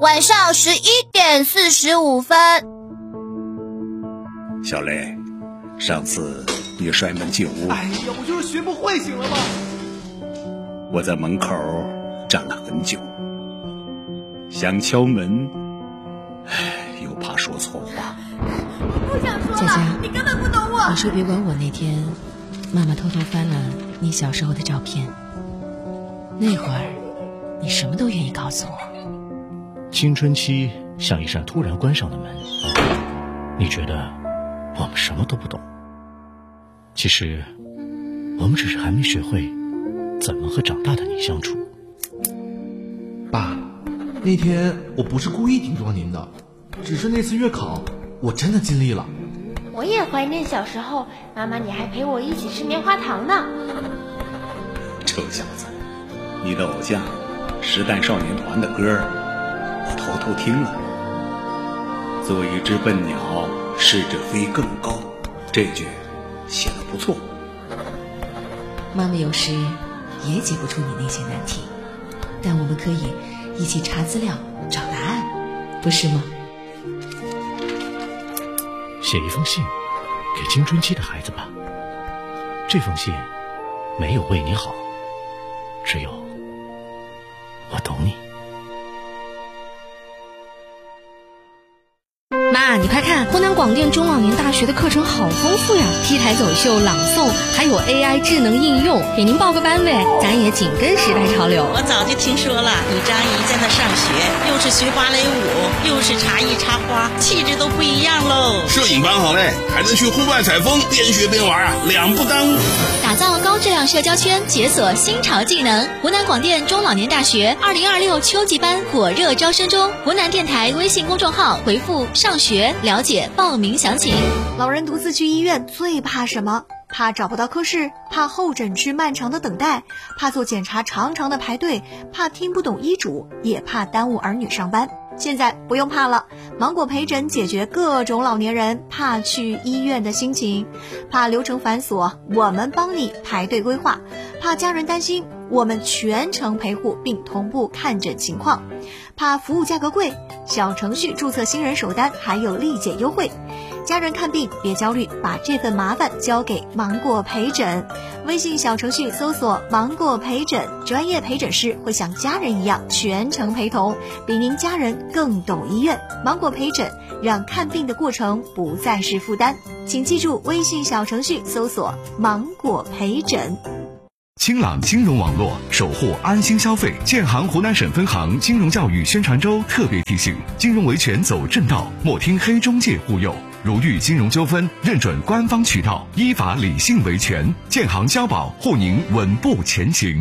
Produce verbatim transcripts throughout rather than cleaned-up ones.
晚上十一点四十五分。 小雷，上次你摔门进屋， 哎呀，我就是学不会，行了吗？ 我在门口站了很久，想敲门，唉，又怕说错话。 不想说了， 佳佳， 你根本不懂我。 你说别管我那天，妈妈偷偷翻了你小时候的照片，那会儿你什么都愿意告诉我。 青春期像一扇突然关上的门，你觉得我们什么都不懂，其实我们只是还没学会怎么和长大的你相处。 爸，那天我不是故意顶撞您的，只是那次月考我真的尽力了。 我也怀念小时候，妈妈你还陪我一起吃棉花糖呢。 臭小子，你的偶像时代少年团的歌我偷偷听了。做一只笨鸟，试着飞更高，这句写得不错。 妈妈有时也解不出你那些难题，但我们可以一起查资料找答案，不是吗？ 写一封信给青春期的孩子吧，这封信没有为你好，只有我懂你。 妈，你快看，湖南广电中老年大学的课程好丰富呀，T台走秀、朗诵，还有 A I 智能应用，给您报个班呗，咱也紧跟时代潮流。 我早就听说了，你张姨在那上学，又是学芭蕾舞，又是茶艺插花，气质都不一样喽。 摄影班好嘞，还能去户外采风，边学边玩啊，两不耽误。 打造高质量社交圈，解锁新潮技能。湖南广电中老年大学二零二六秋季班火热招生中，湖南电台微信公众号回复上学了解报名详情。 老人独自去医院最怕什么？怕找不到科室，怕候诊区漫长的等待，怕做检查长长的排队，怕听不懂医嘱，也怕耽误儿女上班。现在不用怕了，芒果陪诊解决各种老年人怕去医院的心情。怕流程繁琐，我们帮你排队规划；怕家人担心，我们全程陪护并同步看诊情况。怕服务价格贵，小程序注册新人首单还有立减优惠。家人看病别焦虑，把这份麻烦交给芒果陪诊。微信小程序搜索芒果陪诊，专业陪诊师会像家人一样全程陪同，比您家人更懂医院。芒果陪诊让看病的过程不再是负担，请记住微信小程序搜索芒果陪诊。 清朗金融网络，守护安心消费。建行湖南省分行金融教育宣传周特别提醒：金融维权走正道，莫听黑中介忽悠。如遇金融纠纷，认准官方渠道，依法理性维权。建行交保，护您稳步前行。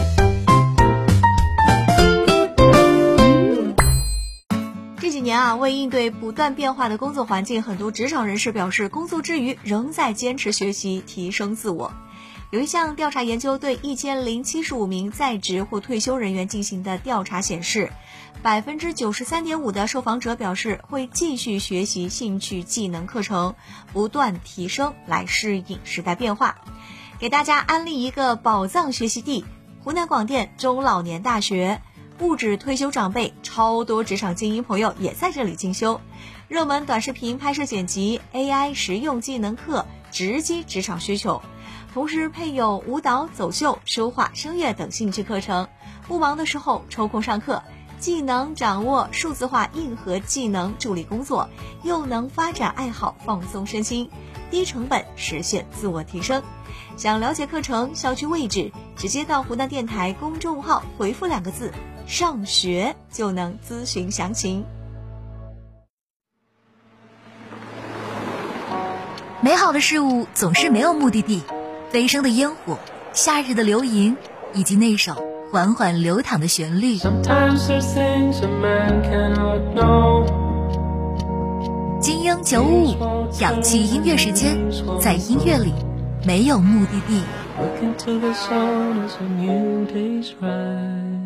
这几年啊，为应对不断变化的工作环境，很多职场人士表示，工作之余仍在坚持学习，提升自我。有一项调查研究对一千零七十五名在职或退休人员进行的调查显示，百分之九十三点五的受访者表示会继续学习兴趣技能课程，不断提升来适应时代变化。给大家安利一个宝藏学习地——湖南广电中老年大学，不止退休长辈，超多职场精英朋友也在这里进修。热门短视频拍摄剪辑、A I 实用技能课，直击职场需求。同时配有舞蹈、走秀、书画、声乐等兴趣课程，不忙的时候抽空上课，既能掌握数字化硬核技能助力工作，又能发展爱好放松身心，低成本实现自我提升。想了解课程、校区位置，直接到湖南电台公众号回复两个字“上学”就能咨询详情。 美好的事物总是没有目的地，飞升的烟火，夏日的流萤，以及那首缓缓流淌的旋律。精英九五五，氧气音乐时间，在音乐里没有目的地。